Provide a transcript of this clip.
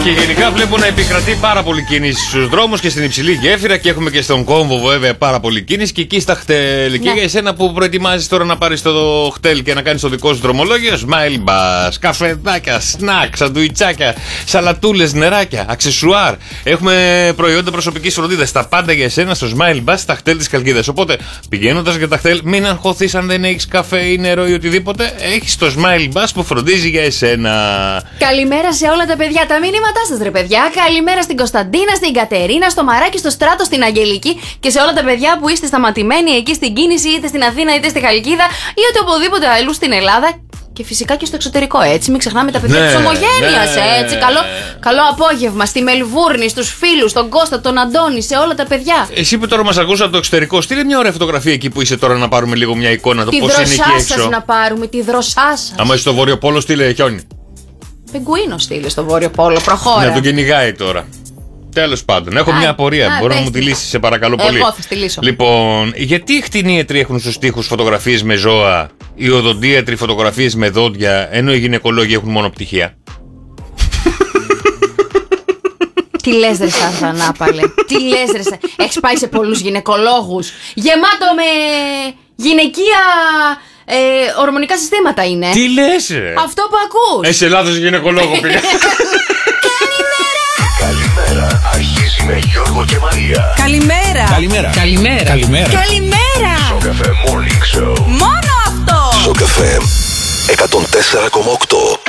Και γενικά βλέπω να επικρατεί πάρα πολύ κίνηση στους δρόμους και στην υψηλή γέφυρα και έχουμε και στον κόμβο βέβαια πάρα πολύ κίνηση και εκεί στα χτέλ. Και για εσένα που προετοιμάζεις τώρα να πάρεις το χτέλ και να κάνεις το δικό σου δρομολόγιο, smile bus, καφεδάκια, σνακ, σαντουιτσάκια, σαλατούλες, νεράκια, αξεσουάρ. Έχουμε προϊόντα προσωπικής φροντίδας. Τα πάντα για εσένα στο smile bus στα χτέλ της Καλκίδας. Οπότε πηγαίνοντας για τα χτέλ, μην αγχωθείς αν δεν έχεις καφέ ή νερό ή οτιδήποτε. Έχεις το smile bus που φροντίζει για εσένα. Καλημέρα σε όλα τα παιδιά. Τα μήνυματά σας, ρε παιδιά. Καλημέρα στην Κωνσταντίνα, στην Κατερίνα, στο Μαράκι, στο Στράτο, στην Αγγελική και σε όλα τα παιδιά που είστε σταματημένοι εκεί στην κίνηση, είτε στην Αθήνα είτε στη Χαλκίδα ή είτε οπουδήποτε αλλού στην Ελλάδα. Και φυσικά και στο εξωτερικό, έτσι. Μην ξεχνάμε τα παιδιά της ομογένειας, έτσι. Καλό απόγευμα στη Μελβούρνη, στους φίλους, τον Κώστα, τον Αντώνη, σε όλα τα παιδιά. Εσύ που τώρα μας ακούς από το εξωτερικό, στείλε μια ωραία φωτογραφία εκεί που είσαι τώρα να πάρουμε λίγο μια εικόνα. Το πώς είναι εκεί έξω. Τη δροσά σας να πάρουμε, τη δροσά σας. Άμα είσαι στο Βόρειο Πόλο, στείλε χιόνι. Πεγκουίνο στείλε στο Βόρειο Πόλο, προχώρα. Να τον κυνηγάει τώρα. Τέλος πάντων, έχω μια απορία. Μπορώ να μου τη λύσεις, σε παρακαλώ πολύ. Εγώ θα στη λύσω. Λοιπόν, γιατί οι κτηνίατροι έχουν στους τοίχους φωτογραφίες με ζώα, οι οδοντίατροι φωτογραφίες με δόντια, ενώ οι γυναικολόγοι έχουν μόνο πτυχία? Τι λες ρε Σαρδανάπαλε, τι λες ρε. Έχεις πάει σε πολλούς γυναικολόγους. Γεμάτο με γυναικεία ορμονικά συστήματα είναι. Τι λες ρε. Αυτό που ακούς. Σε λάθος γυναικολόγο πήγα. Καλημέρα, αρχίζει με Γιώργο και Μαρία. Καλημέρα. Καλημέρα. Καλημέρα. Καλημέρα. Καλημέρα. Σοκαφέ Morning Show. Μόνο αυτό. Σοκαφέ 104,8.